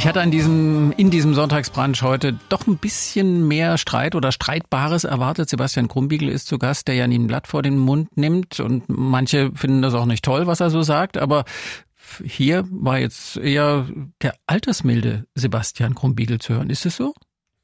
Ich hatte in diesem Sonntagsbrunch heute doch ein bisschen mehr Streit oder Streitbares erwartet. Sebastian Krumbiegel ist zu Gast, der ja nie ein Blatt vor den Mund nimmt. Und manche finden das auch nicht toll, was er so sagt. Aber hier war jetzt eher der altersmilde Sebastian Krumbiegel zu hören. Ist es so?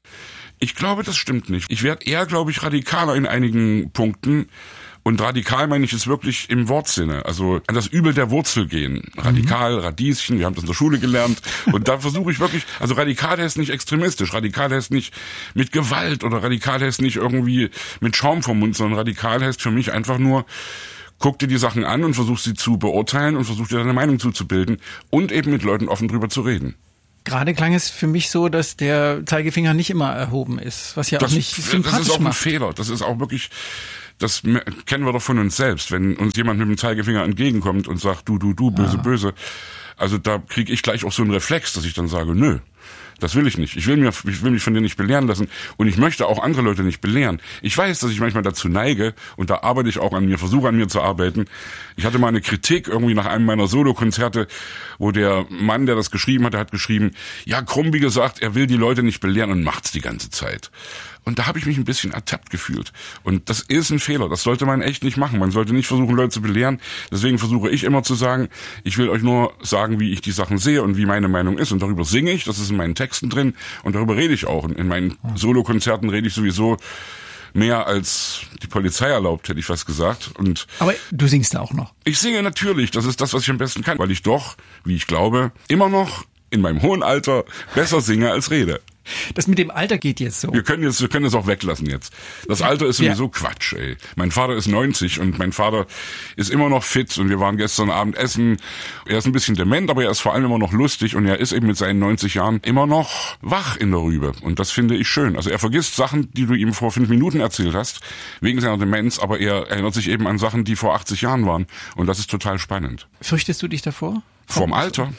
Ich glaube, das stimmt nicht. Ich werde eher, glaube ich, radikaler in einigen Punkten. Und radikal meine ich es wirklich im Wortsinne, also an das Übel der Wurzel gehen. Radikal, Radieschen, wir haben das in der Schule gelernt. Und da versuche ich wirklich, also radikal heißt nicht extremistisch, radikal heißt nicht mit Gewalt oder radikal heißt nicht irgendwie mit Schaum vom Mund, sondern radikal heißt für mich einfach nur, guck dir die Sachen an und versuch sie zu beurteilen und versuch dir deine Meinung zuzubilden und eben mit Leuten offen drüber zu reden. Gerade klang es für mich so, dass der Zeigefinger nicht immer erhoben ist, was ja auch nicht sympathisch macht. Das ist auch ein Fehler, das ist auch wirklich... Das kennen wir doch von uns selbst, wenn uns jemand mit dem Zeigefinger entgegenkommt und sagt, du, böse, böse. Also da kriege ich gleich auch so einen Reflex, dass ich dann sage, nö, das will ich nicht. Ich will mich von dir nicht belehren lassen und ich möchte auch andere Leute nicht belehren. Ich weiß, dass ich manchmal dazu neige und da arbeite ich auch an mir, versuche an mir zu arbeiten. Ich hatte mal eine Kritik irgendwie nach einem meiner Solokonzerte, wo der Mann, der das geschrieben hat, der hat geschrieben, ja, Krumbiegel sagt, er will die Leute nicht belehren und macht's die ganze Zeit. Und da habe ich mich ein bisschen ertappt gefühlt. Und das ist ein Fehler. Das sollte man echt nicht machen. Man sollte nicht versuchen, Leute zu belehren. Deswegen versuche ich immer zu sagen, ich will euch nur sagen, wie ich die Sachen sehe und wie meine Meinung ist. Und darüber singe ich. Das ist in meinen Texten drin. Und darüber rede ich auch. Und in meinen Solokonzerten rede ich sowieso mehr als die Polizei erlaubt, hätte ich fast gesagt. Aber du singst da auch noch? Ich singe natürlich. Das ist das, was ich am besten kann. Weil ich doch, wie ich glaube, immer noch in meinem hohen Alter besser singe als rede. Das mit dem Alter geht jetzt so. Wir können es auch weglassen jetzt. Das Alter ist sowieso Quatsch, ey. Mein Vater ist 90 und mein Vater ist immer noch fit und wir waren gestern Abend essen. Er ist ein bisschen dement, aber er ist vor allem immer noch lustig und er ist eben mit seinen 90 Jahren immer noch wach in der Rübe. Und das finde ich schön. Also er vergisst Sachen, die du ihm vor 5 Minuten erzählt hast, wegen seiner Demenz, aber er erinnert sich eben an Sachen, die vor 80 Jahren waren. Und das ist total spannend. Fürchtest du dich davor? Vom Alter?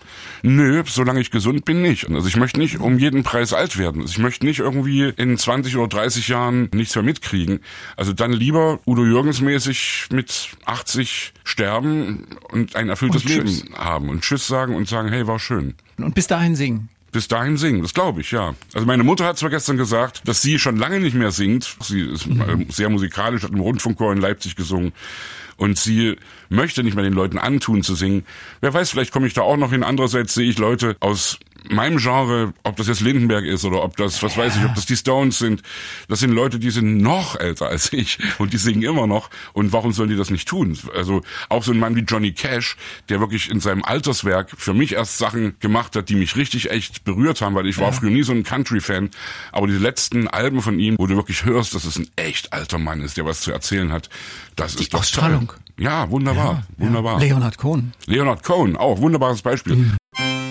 Nö, solange ich gesund bin, nicht. Also ich möchte nicht um jeden Preis alt werden. Also ich möchte nicht irgendwie in 20 oder 30 Jahren nichts mehr mitkriegen. Also dann lieber Udo Jürgens mäßig mit 80 sterben und ein erfülltes Leben haben und Tschüss sagen und sagen, hey, war schön. Und bis dahin singen? Bis dahin singen, das glaube ich, ja. Also meine Mutter hat zwar gestern gesagt, dass sie schon lange nicht mehr singt. Sie ist sehr musikalisch, hat im Rundfunkchor in Leipzig gesungen. Und sie möchte nicht mehr den Leuten antun zu singen. Wer weiß, vielleicht komme ich da auch noch hin. Andererseits sehe ich Leute aus meinem Genre, ob das jetzt Lindenberg ist oder ob das, was weiß ich, ob das die Stones sind. Das sind Leute, die sind noch älter als ich und die singen immer noch. Und warum sollen die das nicht tun? Also auch so ein Mann wie Johnny Cash, der wirklich in seinem Alterswerk für mich erst Sachen gemacht hat, die mich richtig echt berührt haben, weil ich war früher nie so ein Country-Fan. Aber die letzten Alben von ihm, wo du wirklich hörst, dass es ein echt alter Mann ist, der was zu erzählen hat, das ist doch Ausstrahlung. toll. Ja, wunderbar, wunderbar. Leonard Cohen. Leonard Cohen, auch wunderbares Beispiel.